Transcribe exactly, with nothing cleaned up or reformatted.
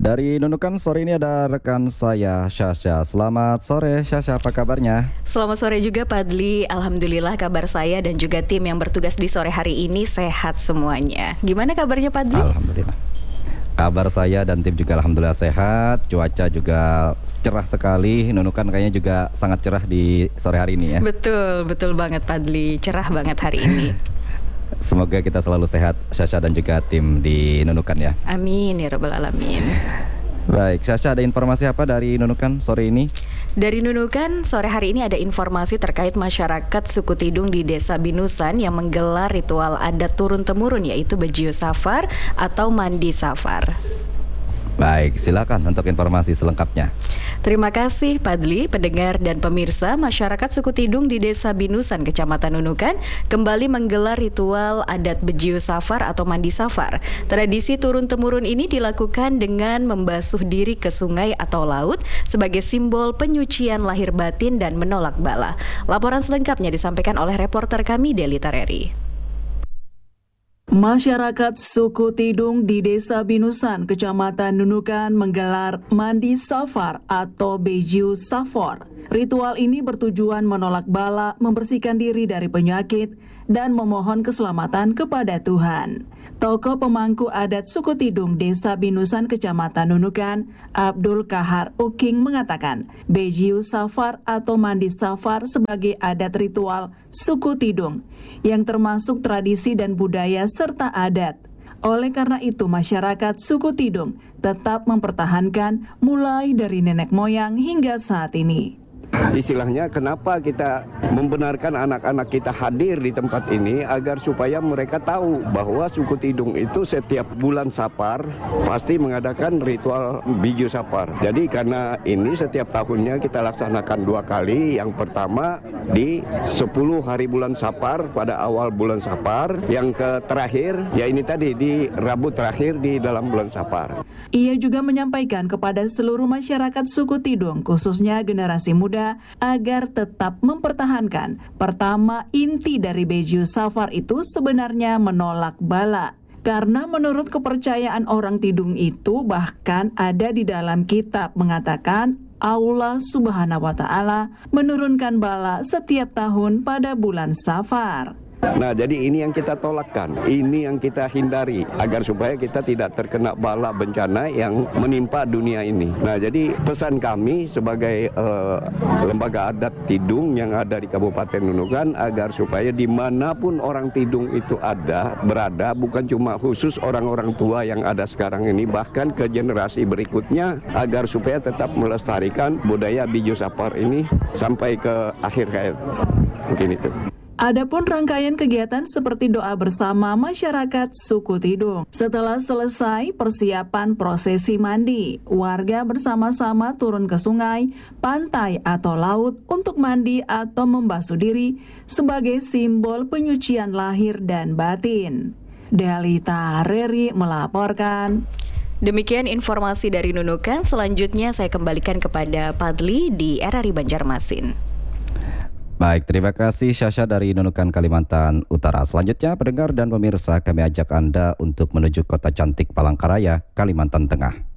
Dari Nunukan sore ini ada rekan saya Syasha. Selamat sore Syasha, apa kabarnya? Selamat sore juga Padli. Alhamdulillah kabar saya dan juga tim yang bertugas di sore hari ini sehat semuanya. Gimana kabarnya Padli? Alhamdulillah. Kabar saya dan tim juga alhamdulillah sehat. Cuaca juga cerah sekali. Nunukan kayaknya juga sangat cerah di sore hari ini ya. Betul, betul banget Padli. Cerah banget hari ini. Semoga kita selalu sehat, Syasha dan juga tim di Nunukan ya. Amin ya rabbal alamin. Baik, Syasha, ada informasi apa dari Nunukan sore ini? Dari Nunukan, sore hari ini ada informasi terkait masyarakat suku Tidung di Desa Binusan yang menggelar ritual adat turun-temurun, yaitu Bejiu Safar atau Mandi Safar. Baik, silakan untuk informasi selengkapnya. Terima kasih Padli, pendengar dan pemirsa. Masyarakat suku Tidung di Desa Binusan, Kecamatan Nunukan kembali menggelar ritual adat Bejiu Safar atau Mandi Safar. Tradisi turun-temurun ini dilakukan dengan membasuh diri ke sungai atau laut sebagai simbol penyucian lahir batin dan menolak bala. Laporan selengkapnya disampaikan oleh reporter kami Deli Tareri. Masyarakat suku Tidung di Desa Binusan, Kecamatan Nunukan menggelar Mandi Safar atau Bejiu Safar. Ritual ini bertujuan menolak bala, membersihkan diri dari penyakit, dan memohon keselamatan kepada Tuhan. Tokoh pemangku adat suku Tidung Desa Binusan, Kecamatan Nunukan, Abdul Kahar Uking mengatakan, Bejiu Safar atau Mandi Safar sebagai adat ritual suku Tidung yang termasuk tradisi dan budaya serta adat. Oleh karena itu, masyarakat suku Tidung tetap mempertahankan mulai dari nenek moyang hingga saat ini. Istilahnya kenapa kita membenarkan anak-anak kita hadir di tempat ini agar supaya mereka tahu bahwa suku Tidung itu setiap bulan Safar pasti mengadakan ritual Bejiu Safar. Jadi karena ini setiap tahunnya kita laksanakan dua kali. Yang pertama di sepuluh hari bulan Safar pada awal bulan Safar. Yang ke terakhir ya ini tadi di Rabu terakhir di dalam bulan Safar. Ia juga menyampaikan kepada seluruh masyarakat suku Tidung khususnya generasi muda agar tetap mempertahankan. Pertama, inti dari Bejiu Safar itu sebenarnya menolak bala. Karena menurut kepercayaan orang Tidung itu bahkan ada di dalam kitab mengatakan Allah Subhanahu wa Ta'ala menurunkan bala setiap tahun pada bulan Safar. Nah, jadi ini yang kita tolakkan, ini yang kita hindari agar supaya kita tidak terkena bala bencana yang menimpa dunia ini. Nah, jadi pesan kami sebagai uh, lembaga adat Tidung yang ada di Kabupaten Nunukan agar supaya dimanapun orang Tidung itu ada, berada, bukan cuma khusus orang-orang tua yang ada sekarang ini, bahkan ke generasi berikutnya agar supaya tetap melestarikan budaya Bejiu Safar ini sampai ke akhir hayat. Mungkin itu. Adapun rangkaian kegiatan seperti doa bersama masyarakat suku Tidung. Setelah selesai persiapan prosesi mandi, warga bersama-sama turun ke sungai, pantai atau laut untuk mandi atau membasuh diri sebagai simbol penyucian lahir dan batin. Deli Tareri melaporkan. Demikian informasi dari Nunukan. Selanjutnya saya kembalikan kepada Padli di R R I Banjarmasin. Baik, terima kasih Syasha dari Nunukan, Kalimantan Utara. Selanjutnya, pendengar dan pemirsa, kami ajak Anda untuk menuju kota cantik Palangkaraya, Kalimantan Tengah.